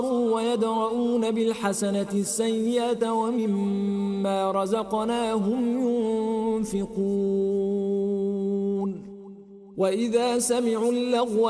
ويدرؤون بالحسنة السيئة ومما رزقناهم ينفقون وإذا سمعوا اللغو